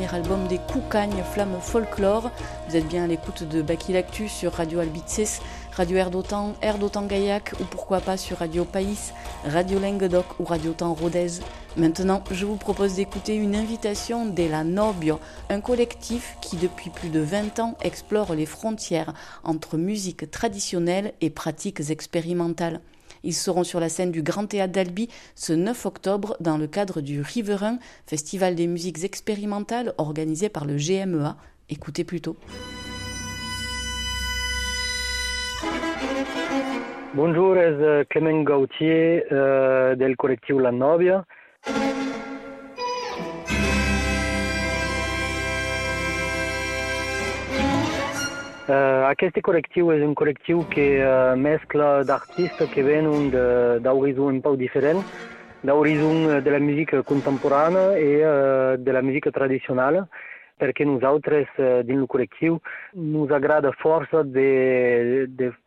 Album des Koukagne, Flamme Folklore. Vous êtes bien à l'écoute de Baki l'Actu sur Radio Albices, Radio Air d'Otan Gaillac ou pourquoi pas sur Radio País, Radio Languedoc ou Radio Temps Rodez. Maintenant, je vous propose d'écouter une invitation de La Nobio, un collectif qui depuis plus de 20 ans explore les frontières entre musique traditionnelle et pratiques expérimentales. Ils seront sur la scène du Grand Théâtre d'Albi ce 9 octobre dans le cadre du Riverain, festival des musiques expérimentales organisé par le GMEA. Écoutez plutôt. Bonjour, c'est Clément Gauthier del collectif La Nobia. Aquest col·lectiu és un col·lectiu que mescla d'artistes que venen d'horizons un poc diferents, d'horizon de la música contemporània i de la música tradicional, perquè nosaltres, dins el col·lectiu, ens agrada força de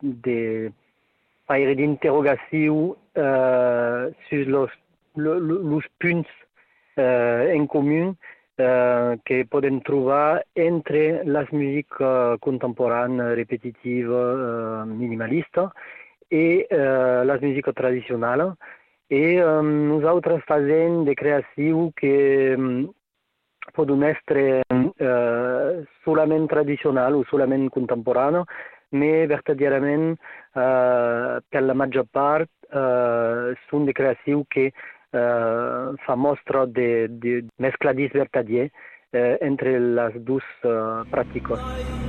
faire d'interrogació sur els punts en comú que podem trobar entre les musiques contemporànies, repetitives, minimalistes i les musiques tradicionals. I nosaltres fem de creació que poden ser solament tradicional o solament contemporània, però verdaderament, per la major part, són de creació que fa mostra de mescladís verdader entre les dues pràctiques.